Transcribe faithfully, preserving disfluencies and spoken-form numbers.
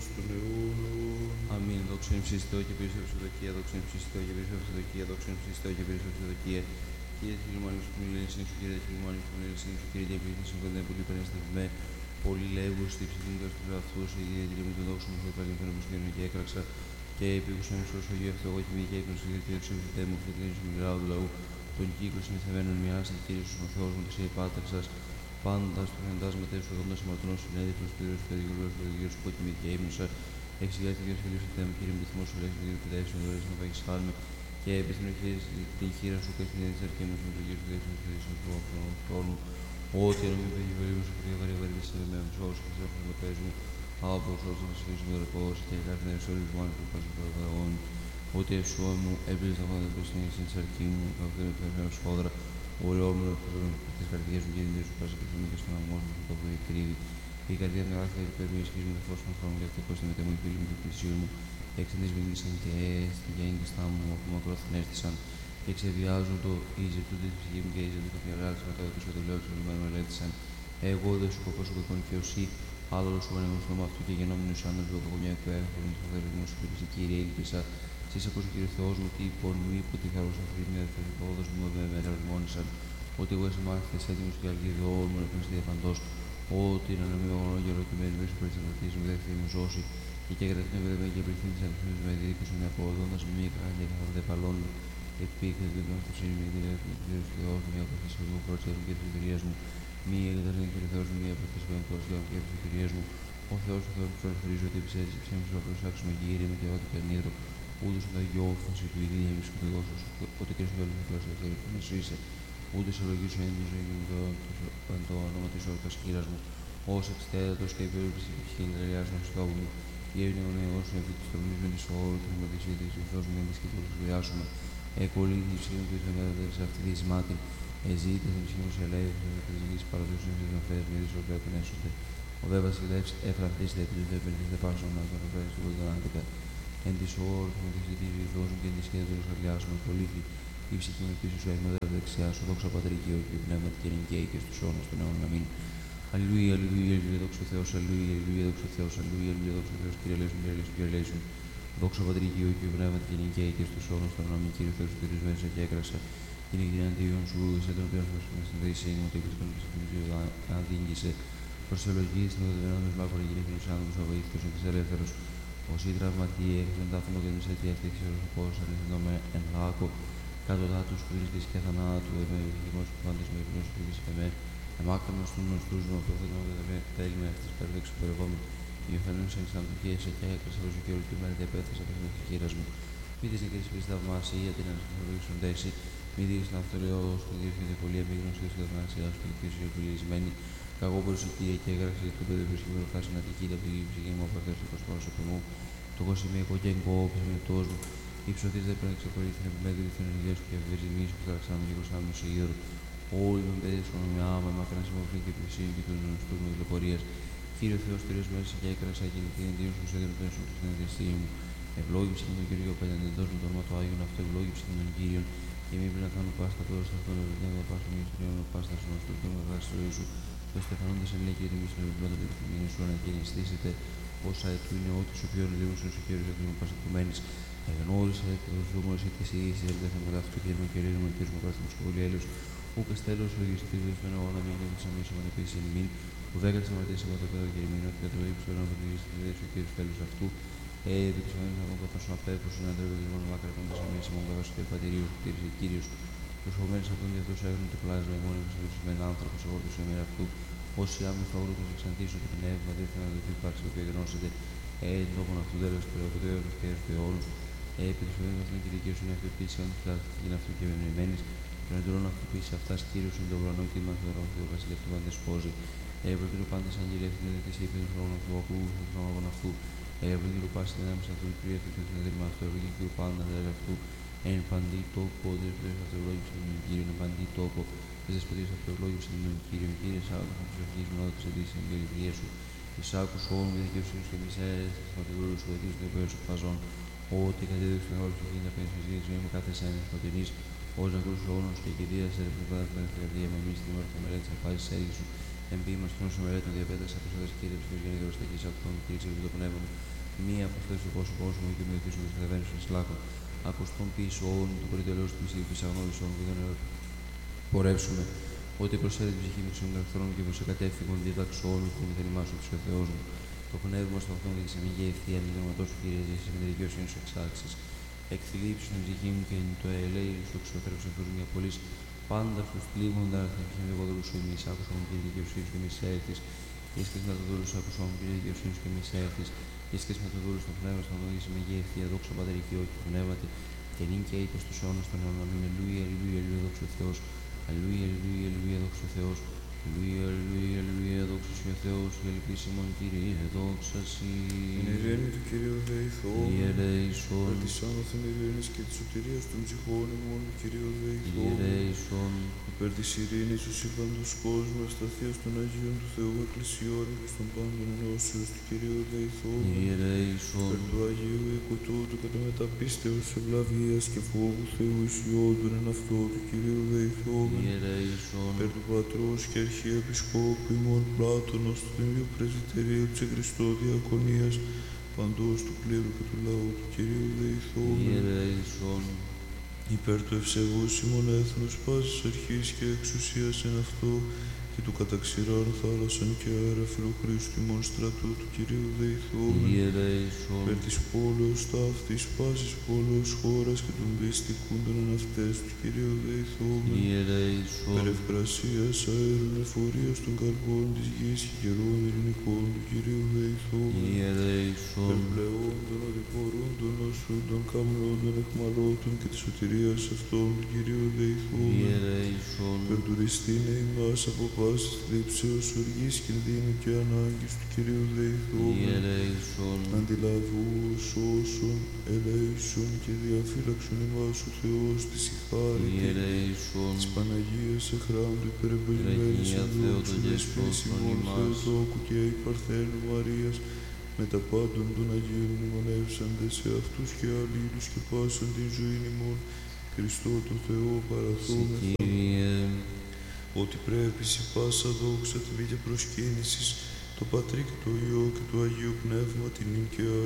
των αιώνων. Αμήν. Δόξα εν ψήσει Θεό και πίσω ευστοδοκία, δόξα εν ψήσει Θεό και πίσω ευστοδοκία, δόξα εν ψήσει Θεό και πίσω ευστοδοκία. Κύριε Τηλημάνη του Μιλένη Σύνξου, κύριε Τηλημάνη του Μιλένη Σύνξου, κύριε Διαπλήτη Συγχωρητέ πολύ πανεστευμέ, πολύ λέγου στη ψυχή του αυτού, η κύριε Τηλημή του δόξου μου, το παλιό των επιστήμων και έκραξα και επίκουσα με σώσο γιο αυτό, εγώ και μη και έκνωση και κύριε Ξύπνητε μου, και την του μιλάω του λαού, τον κύκλο συνηθεμένων μοιάστη, κύριε σου, ο Θεό μου, τη επάταξα, πάντα στο φαντάσματα σου, οδόντα αμαρτωνό συνέδριο, του κύριου του παιδιού, του παιδιού σου, και μη και έκνωσα. Εξηγιάζει την κύριε του Θεού, κύριε με θυμό σου, λέει, κύριε του Θεού, δωρεέ να πάει σάλμε και επιστημονική την χείρα σου και την ενδυσαρκία μου, με τον κύριο του Θεού, του Θεού, του χρόνου. Ό,τι αν μην παίζει περίπου σου, και βαρύ βαρύ σε με αμψό, και σε αυτό το παίζουν από όσο να συζητήσουμε το ρεπό και κάθε νέο όλη του μάλλον του πασπροδαγών. Ότι ευσώ μου έπαιζε να βάλω την στην σαρκή μου, αυτό είναι το ένα σφόδρα, ο ολόμηρο τη καρδιά μου γίνεται σου πάση και θυμί και στον αμό μου το οποίο κρύβει. Η καρδιά μου άρχισε να παίρνει ισχύ μου, εφόσον χρόνο και αυτό πώ τη μετέμου η φίλη μου και πλησίον μου, εξεντή μίλησαν και στη γέννηστα μου, από μακρόθεν έστησαν, και ξεβιάζουν το ίζεπτο τη ψυχή μου και ίζεπτο το φιαράλ, μετά το πίσω το λέω του λιμένου ελέγχθησαν. Εγώ δεν σου κοπώ σου κοπών και οσί, άλλο σου ανεμοθώμα αυτού και γεννόμενου άνδρου του κακομιά του έχουν, στο θέλω μου σου πήρε κύριε, ήλπισα. Σεις ακούς ο Κύριε Θεός μου, τι είπων μη που τη χαρούσα αυτή μια δεύτερη πόδος μου με μεραρμόνισαν, ότι εγώ είσαι μάχητες έτοιμος και αλγιδό μου να πνευστεί διαφαντός, ότι να μην γνωρώ και ολοκειμένη μέσα προς την αρτήση μου δεύτερη μου ζώση, και και κατά την εβδομάδα και πληθύν της αληθινής με διοίκηση με αποδόντας με μία κράνια και καθόλου παλών, επίκριση με αυτό σύμβη και την Κύριος Θεός μου, μία αποθέση μου πρόσθεση και της ευκαιρίας μου, μία καταρρύνη Κύριε Θεός μου, μία αποθέση με πρόσθεση και της ευκαιρίας μου, ο Θεός ο Θεός μου προσφυρίζω ότι επισέζει ψέμους να προσάξουμε Κύριε με και ό,τι και ανίδρο, ούτως τα γιώφαση του ειρήνη εμείς και το δώσος, ότι και στο άλλο θεός ο Θεός μου είσαι, ούτε σε λογίσου έντος εν το όνομα της όρκας χείρας μου, ως εξτέρατος και υπέροπης της ψυχήν τρελιάς μου στόχου μου, γέρνει ο νέος μου επί της τρομής με της όρου, της μοτισίδης, του Θεός μου εμείς και το προσφυλιάσουμε, εκολύγει τη ψυχή μου και της μέρα αυτή τη μάτι, εζήτε την ψυχή μου σε ελεύθερη, της γης παραδοσίων της νοφές, με της οποία πνέσονται, ο δε βασιλεύς εφραχτήστε επί του δε περνήστε πάσον να τον φέρει στον κοντονάτικα. Εν της όρου με τη ζητήση του δώσου και εν της σχέδου του καρδιάς μου υπολήθη, η ψυχή μου πίσω σου έγνοτα δεξιά σου, δόξα Πατρί και Υιό και Πνεύματι και νικαίοι και στους αιώνας των αιώνων. Αμήν. Αλληλούια, αλληλούια, αλληλούια, δόξα ο Θεός, αλληλούια, αλληλούια, δόξα ο Θεός, αλληλούια, αλληλούια, δόξα ο Θεός, Κύριε Λέησον, Κύριε Λέησον, Κύριε Λέησον. Δόξα Πατρί και Υιό και Πνεύματι και νικαίοι και στους αιώνας των αιώνων. Αμήν. Κύριε Θεός, Κύριε μέσα και έκρασα. Είναι και την αντίον σου, σε τον οποίο σου συνδέησε, μου το επιστήμον του ψηφίου, αδίγγισε. Προσελογή στην οδευενόμενη μάκρη γυναίκων άνθρωπο, ο βοήθητο και τη ελεύθερο. Όσοι τραυματίε, έχουν τάφωνο και μισέ τι αυτή ξέρω πώ ανευθυνόμε εν λάκο, κάτω δάτου κρίστη και θανάτου, ευεργετικό που πάντε με γνώση του και με εμάκρυνο του γνωστού μου, αυτό δεν είναι θέλει με αυτή τη καρδιά εξωπερευόμενη. Οι οφανούν σαν ξαναδοχέ σε και έκρασε από και όλη τη μέρα διαπέθασα από την χείρα μου. Μη τη νεκρή πλήρη θαυμασία την ανθρωπιστική δέση, μη δει να αυτολέω στην διευθύντη πολύ επίγνωση τη θαυμασία του και τη φιλισμένη. Καγώ προσεκτήρια και έγραψε το παιδί που σήμερα φτάσει να τη κύρια από την ψυχή μου από αυτές το πρόσωπο μου. Το κοσημιακό και εγκόπισε με το μου. Η ψωθής δεν πρέπει να ξεχωρίσει την επιμέτρη της ενεργείας σου και ευεργετική σου που τραξάμε και κροσάμε σε γύρω. Όλοι με παιδί σου με άμα, μακράν συμμορφή και πλησίων και του γνωστού μου διλοπορίας. Κύριε Θεός, Κύριος μέσα και έκρασα και την εντύωση σου σε έδρυπτον σου στην ενδυαστήρια μου. Ευλόγησε τον Κύριο Παλιανεντός με το όνομα του Άγιον αυτό, ευλόγησε τον Κύριον. Και μην πρέπει να κάνω πάστα τώρα στα αυτόν, ευλογητέν πάστα μη στριών, πάστα στον αστό και με δράση ζωή σου. Το στεφανώντας εν λέει και τιμή στην επιπλέον του επιθυμίνου σου να γενιστήσετε, όσα του είναι ό,τι σου πιο λίγο σου κύριος εκκλήμου πασατουμένης. Εγνώρισε και τους δούμορες και τις ιήσεις ελεύθερα μετά αυτού και με κυρίων μου ελπίζουμε πράσινο σχόλιο έλεος. Ούκας τέλος λογιστής στον αγώνα μην και της αμέσως επίσης εν μην, που δέκατες αμαρτήσεις από το πέδο και εμείς ότι κατ' οίκους των άνθρωπων της ιδέας του κύριου τέλους αυτού. Έδει τους αμέσως να τον καθώς να πέφτουν στον αντρεύω και μόνο μάκρα των αμέσως μόνο καθώς και πατηρίου του κύριου και κύριος. Προσφωμένης αυτόν για αυτούς έχουν το πλάσμα μόνο με άνθρωπος εγώ του σήμερα αυτού. Όσοι άμοι θα όλους εξαντήσουν το πνεύμα, δεν θα να το υπάρξει το οποίο γνώσετε. Έτσι, λόγω αυτού τέλος του Ευρωπαϊκού και του αιώλου. Επί του Θεού αυτών και δικαίωσαν οι αυτοπίσει, αν θα είναι αυτό και μεμνημένοι. Τον εντρών αυτοπίσει αυτά κύριος είναι το ουρανό και είμαστε τώρα του βασιλεύ του πάντε σπόζει. Ευρωπαϊκού πάντε αγγελεύει την ειδική είπε του χρόνου του οποίου του χρόνου αυτού. Ευρωπαϊκού πάση δεν άμεσα αυτού του κρύα και του συνεδρίμου αυτού. Ευρωπαϊκού πάντα δεν αυτού. Εν παντή τόπο, δεν πρέπει να αυτολόγησε τον κύριο, εν παντή τόπο. Τι δεσποτείε αυτολόγησε τον κύριο, κύριε Σάββατο, που προσευχεί με ό,τι σε την εγκαιριτία σου. Εισάκου όλων με δικαιοσύνη και μισέ, τη πατηγούρου σου, εκεί στο οποίο σου φαζών. Ό,τι κατέδειξε την όλη σου γίνει απέναντι στη ζωή με κάθε σένα φωτεινή. Ω ακού όλων και κυρία σε ρεπιπάδα την καρδία με εμεί την ώρα που μελέτη θα πάει σε έργη σου. Εμπεί μα τον σου μελέτη να διαπέταξε από εσά κύριε του Γιάννη Γεωστακή, από τον κύριο του πνεύμα μου. μία από αυτές του πόσου κόσμου και με τους κατεβαίνουν στον σλάκο. Ακουστών πίσω όνου του περιτελώς του μυστικού της αγνώρισης όνου και τον πορεύσουμε. Ότι προσθέτει την ψυχή μου των εχθρών και προς εκατέφυγον δίδαξο όλου που με θέλημά σου, ο Θεός μου. Το πνεύμα στο αυτόν και τη σεμιγή ευθεία με το σου, Κύριε, ζήσει με τη δικαιοσύνη σου εξάξεις. Εκθλίψου την ψυχή μου και το ελέη σου εξωθέρευσον προς μια πολλής. Πάντα στους πλήγοντα θα ευχήν εγώ δούλου σου εμείς, άκουσα μου και τη δικαιοσύνη σου και εμείς έρθεις. Ίσκες με το δούλου σου, άκουσα μου και τη δικαιοσύνη σου και εμείς έρθεις. Ίσκες με το δούλου στο πνεύμα στο αυτόν και τη σεμιγή ευθεία, δόξα Πατρί και Υιό και Πνεύματι. Και νυν και ήτος τους αιώνας των αιώνων. Αλληλούια, αλληλούια, αλληλούια, δόξα ο Θεός. Αλληλούια, αλληλούια, αλληλούια, δόξα ο Θεός. Αλληλούια, αλληλούια, αλληλούια, δόξα σου ο Θεός. Η ελπίσιμον Κύριε, δόξα σοι. Την ειρήνη του Κυρίου δεηθών. Ιερέησον. Με της άνωθεν ειρήνης και της σωτηρίας των ψυχών ημών, Κυρίου δεηθών. Ιερέησον. Υπέρ της ειρήνης του σύμπαντος κόσμου, ευσταθίας των Αγίων του Θεού Εκκλησιών και των πάντων ενώσεως του Κυρίου δεηθών. Ιερέησον. Υπέρ του Αγίου οίκου τούτου κατά μεταπίστεως ευλαβίας και φόβου Θεού ισιόντων εν αυτό του Κυρίου δεηθών. Ιερέησον. Υπέρ του Πατρός και Αρχιεπισκόπου ημών Πλάτωνος του Τιμίου Πρεσβυτερίου της Χριστό Διακονίας παντός του κλήρου και του λαού του Κυρίου δεηθών. Ιερέησον. Υπέρ του ευσεβούς ημών έθνους πάσης αρχής και εξουσίας εν αυτό και του καταξηράν θάλασσαν και αέρα φιλοχρήστου ημών στρατού του Κυρίου δεηθών. Ιερέησον. Υπέρ της πόλεως ταύτης πάσης πόλεως χώρας και των πιστικούντων εν αυτές του Κυρίου δεηθών. Ιερέησον. Υπέρ ευκρασίας αέρων εφορίας των καρπών της γης και καιρών ειρηνικών του Κυρίου δεηθών. Ιερέησον. Υπέρ πλεόντων οδηπορούντων οσούντων καμνόντων εχμαλώτων και της σωτηρίας αυτών του Κυρίου δεηθών. Ιερέησον. Υπέρ τουριστήνε ημάς από πάσης θλίψεως οργής κινδύνου και ανάγκης του Κυρίου δεηθών. Ιερέησον. Αντιλαβού σώσον, ελέησον και διαφύλαξον ημάς ο Θεός της ηχάρη Ιερέησον. της Παναγίας εχράντου υπερεμπελημένης Ραγία ενδόξου Θεότο δεσποίης Δεσπότων ημών ημάς. Θεοτόκου και η Παρθένου Μαρίας με τα πάντων των Αγίων μνημονεύσαντες σε αυτούς και αλλήλους και πάσαν την ζωήν ημών Χριστό τον Θεό παραθόμεθα. Κύριε. Ότι πρέπει σε πάσα δόξα τιμή και προσκύνησης το Πατρί και το Υιό και το Αγίο Πνεύμα την νυν και